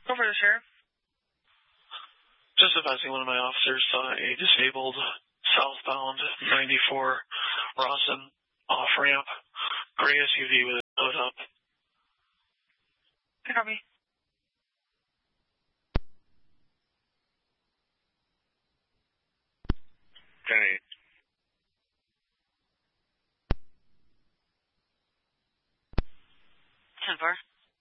Over the sheriff. Just advising one of my officers saw a disabled southbound 94 Rawson off-ramp, gray SUV with a hood up. Copy. Okay. 10-4.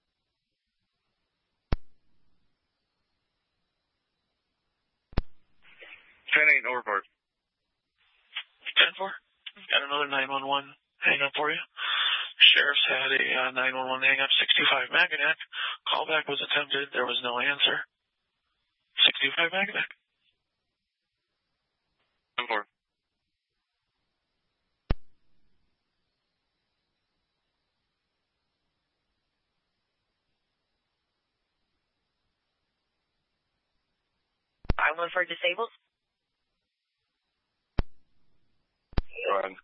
Overboard. 10-4. Got another 911 hang-up for you. Sheriff's had a 911 hang-up, 65 Mackinac. Callback was attempted. There was no answer. 65 Mackinac. 10-4. I-1 for disabled. Go ahead.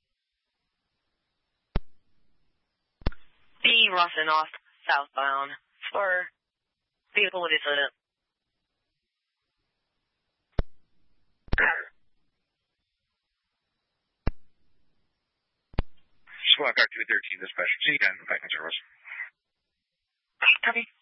B. Rawson off southbound for vehicle with its hood up. Squad car 213 dispatch. See you again. Back in service. Copy.